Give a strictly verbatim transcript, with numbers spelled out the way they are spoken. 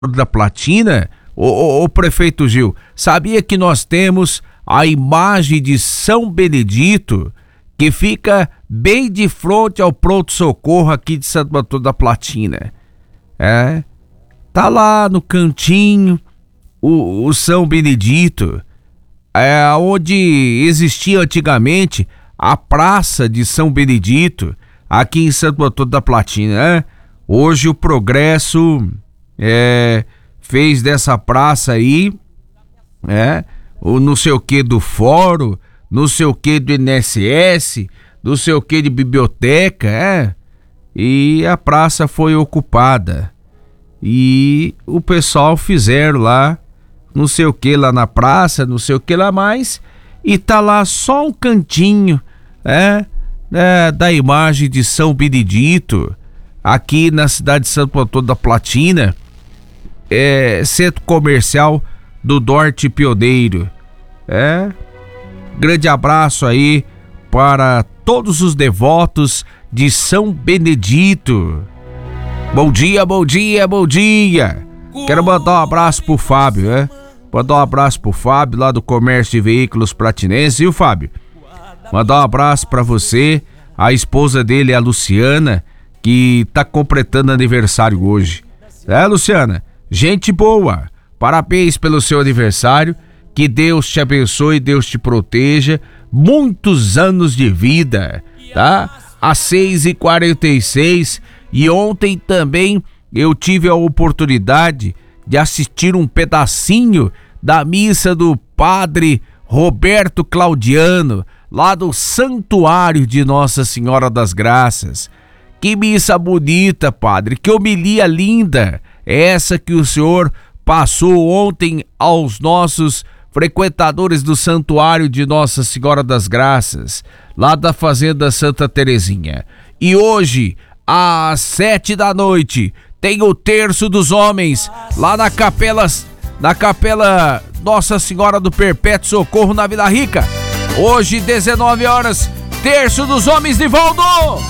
da Platina, o, o, o prefeito Gil, sabia que nós temos a imagem de São Benedito, que fica bem de frente ao pronto-socorro aqui de Santo Antônio da Platina. É, tá lá no cantinho o, o São Benedito, é onde existia antigamente a Praça de São Benedito, aqui em Santo Antônio da Platina, né? Hoje o progresso é, fez dessa praça aí, é, o não sei o que do fórum, não sei o que do I N S S, não sei o que de biblioteca, é, e a praça foi ocupada. E o pessoal fizeram lá, não sei o que lá na praça, não sei o que lá mais, e tá lá só um cantinho, é, é da imagem de São Benedito, aqui na cidade de Santo Antônio da Platina, é, centro comercial do Norte Pioneiro. É, grande abraço aí para todos os devotos de São Benedito. Bom dia, bom dia, bom dia. Quero mandar um abraço pro Fábio, né? Mandar um abraço pro Fábio lá do Comércio de Veículos Platinense, viu, Fábio? Mandar um abraço pra você, a esposa dele, a Luciana, que tá completando aniversário hoje. É, Luciana? Gente boa, parabéns pelo seu aniversário, que Deus te abençoe, Deus te proteja, muitos anos de vida, tá? Às seis e quarenta e seis, e ontem também eu tive a oportunidade de assistir um pedacinho da missa do padre Roberto Claudiano, lá do Santuário de Nossa Senhora das Graças. Que missa bonita, padre, que homilia linda essa que o senhor passou ontem aos nossos frequentadores do Santuário de Nossa Senhora das Graças, lá da Fazenda Santa Terezinha. E hoje, às sete da noite, tem o Terço dos Homens, lá na capela, na capela Nossa Senhora do Perpétuo Socorro, na Vila Rica. Hoje, dezenove horas, Terço dos Homens, Nivaldo!